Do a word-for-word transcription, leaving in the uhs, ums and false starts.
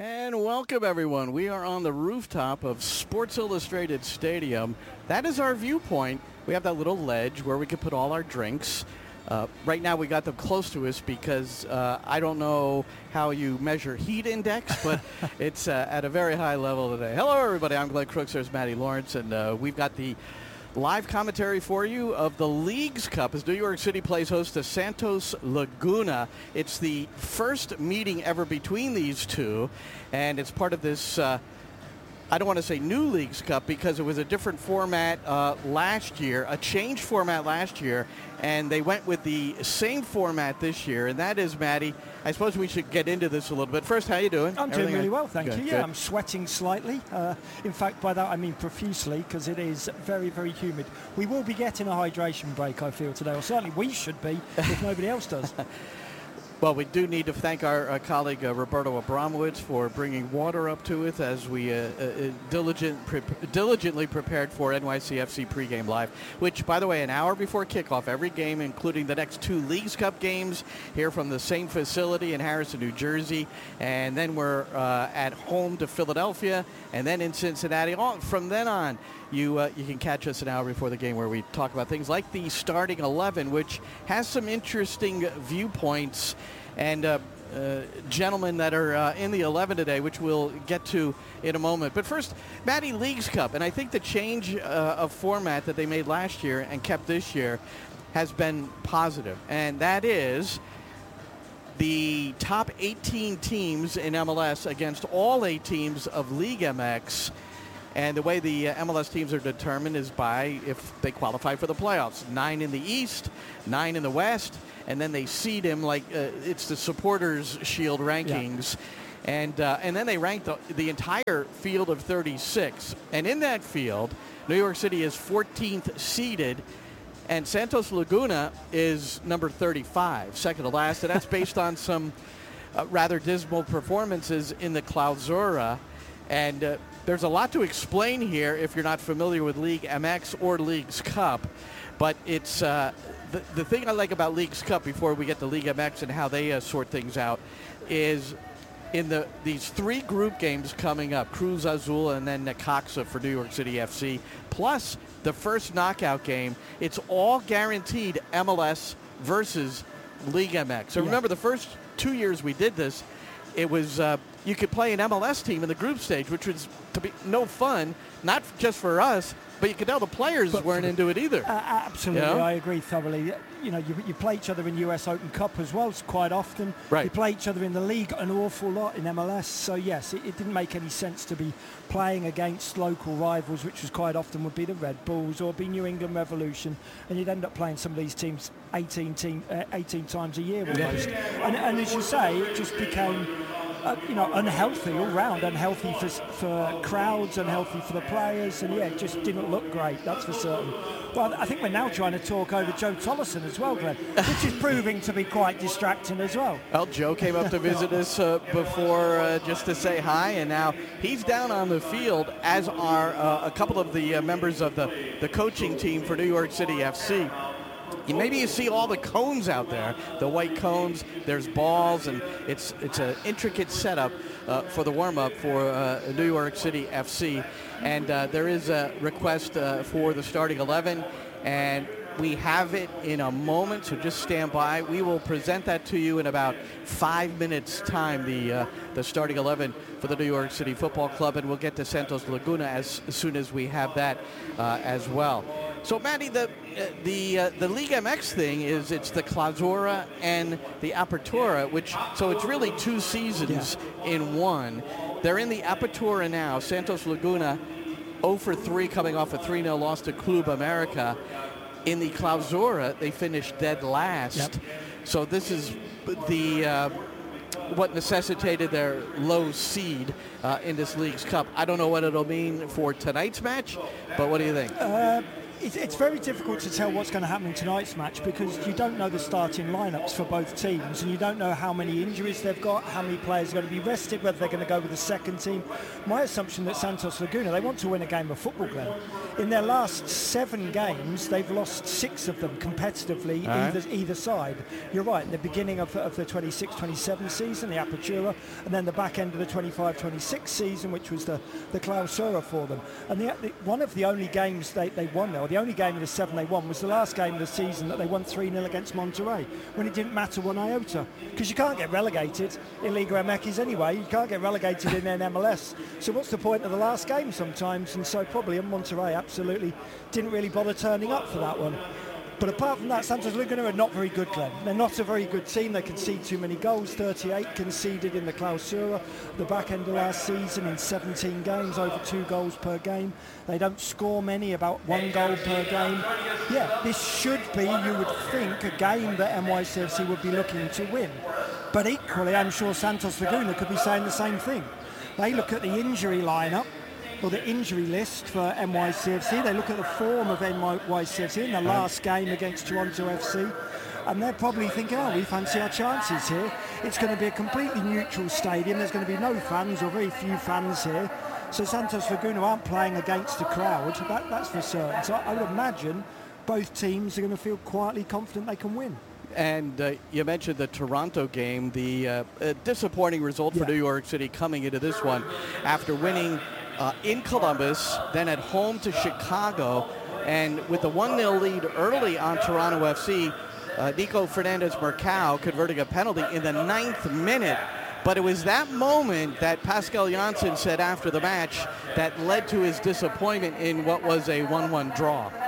And welcome, everyone. We are on the rooftop of Sports Illustrated Stadium. That is our viewpoint. We have that little ledge where we can put all our drinks. Uh, right now we got them close to us because uh, I don't know how you measure heat index, but it's uh, at a very high level today. Hello, everybody. I'm Glenn Crooks. There's Maddie Lawrence, and uh, we've got the live commentary for you of the Leagues Cup as New York City plays host to Santos Laguna. It's the first meeting ever between these two, and it's part of this, uh, I don't want to say new Leagues Cup because it was a different format uh, last year, a changed format last year, and they went with the same format this year, and that is, Maddie, I suppose we should get into this a little bit. First, how you doing? I'm Everything doing really well, thank good, you. Yeah, good. I'm sweating slightly. Uh, in fact, by that I mean profusely because it is very, very humid. We will be getting a hydration break, I feel, today, or certainly we should be if nobody else does. Well, we do need to thank our uh, colleague uh, Roberto Abramowitz for bringing water up to us as we uh, uh, diligent, pre- diligently prepared for N Y C F C pregame live, which, by the way, an hour before kickoff, every game, including the next two Leagues Cup games, here from the same facility in Harrison, New Jersey, and then we're uh, at home to Philadelphia, and then in Cincinnati. All, from then on, You uh, you can catch us an hour before the game where we talk about things like the starting eleven, which has some interesting viewpoints and uh, uh, gentlemen that are uh, in the eleven today, which we'll get to in a moment. But first, Maddie, Leagues Cup, and I think the change uh, of format that they made last year and kept this year has been positive, and that is the top eighteen teams in M L S against all eight teams of League M X. And the way the uh, M L S teams are determined is by if they qualify for the playoffs. Nine in the East, nine in the West, and then they seed them like uh, it's the Supporters Shield rankings. Yeah. And uh, and then they rank the, the entire field of thirty-six. And in that field, New York City is fourteenth seeded, and Santos Laguna is number thirty-five, second to last. And that's based on some uh, rather dismal performances in the Clausura. And uh, there's a lot to explain here if you're not familiar with League M X or Leagues Cup. But it's uh, the, the thing I like about Leagues Cup before we get to League M X and how they uh, sort things out is in the these three group games coming up, Cruz Azul and then Necaxa for New York City F C, plus the first knockout game, it's all guaranteed M L S versus League M X. So yeah. Remember, the first two years we did this, it was uh, you could play an M L S team in the group stage, which was to be no fun, not just for us, but you could tell the players but weren't into it either. Uh, absolutely, you know? I agree thoroughly. You know, you, you play each other in U S Open Cup as well quite often. Right. You play each other in the league an awful lot in M L S. So, yes, it, it didn't make any sense to be playing against local rivals, which was quite often would be the Red Bulls or be New England Revolution, and you'd end up playing some of these teams eighteen, team, uh, eighteen times a year almost. and, and as you say, it just became... Uh, you know, unhealthy all round, unhealthy for, for crowds, unhealthy for the players, and yeah, it just didn't look great, that's for certain. Well, I think we're now trying to talk over Joe Tolleson as well, Glenn, which is proving to be quite distracting as well. Well, Joe came up to visit us uh, before uh, just to say hi, and now he's down on the field, as are uh, a couple of the uh, members of the, the coaching team for New York City F C. You, maybe you see all the cones out there, the white cones, there's balls, and it's it's an intricate setup uh, for the warm-up for uh, New York City F C. And uh, there is a request uh, for the starting eleven, and we have it in a moment, so just stand by. We will present that to you in about five minutes' time, the uh, the starting eleven for the New York City Football Club, and we'll get to Santos Laguna as, as soon as we have that uh, as well. So, Maddie, the uh, the uh, the League M X thing is it's the Clausura and the Apertura, which so it's really two seasons yeah. in one. They're in the Apertura now. Santos Laguna, oh for three, coming off a three nil loss to Club America. In the Clausura, they finished dead last. Yep. So this is the uh, what necessitated their low seed uh, in this Leagues Cup. I don't know what it'll mean for tonight's match, but what do you think? Uh, It's, it's very difficult to tell what's going to happen in tonight's match because you don't know the starting lineups for both teams and you don't know how many injuries they've got, how many players are going to be rested, whether they're going to go with the second team. My assumption that Santos Laguna, they want to win a game of football, Glenn. In their last seven games, they've lost six of them competitively, right. either, either side. You're right, the beginning of, of the twenty-six twenty-seven season, the Apertura, and then the back end of the twenty-five twenty-six season, which was the, the Clausura for them. And the, the, one of the only games they, they won, or the only game of the seven they won, was the last game of the season that they won three nil against Monterrey, when it didn't matter one iota. Because you can't get relegated in Liga M X anyway, you can't get relegated in an M L S. So what's the point of the last game sometimes? And so probably in Monterrey absolutely didn't really bother turning up for that one. But apart from that, Santos Laguna are not very good, Glenn. They're not a very good team. They concede too many goals, thirty-eight conceded in the Clausura, the back end of last season in seventeen games, over two goals per game. They don't score many, about one goal per game. Yeah, this should be, you would think, a game that N Y C F C would be looking to win. But equally, I'm sure Santos Laguna could be saying the same thing. They look at the injury lineup, or the injury list for N Y C F C. They look at the form of N Y C F C in the last game against Toronto F C, and they're probably thinking, oh, we fancy our chances here. It's going to be a completely neutral stadium. There's going to be no fans or very few fans here. So Santos Laguna aren't playing against the crowd, that, that's for certain. So I would imagine both teams are going to feel quietly confident they can win. And uh, you mentioned the Toronto game, the uh, uh, disappointing result for yeah. New York City coming into this one after winning uh, in Columbus, then at home to Chicago, and with a one nil lead early on Toronto F C, uh, Nico Fernandez-Mercado converting a penalty in the ninth minute. But it was that moment that Pascal Janssen said after the match that led to his disappointment in what was a one one draw.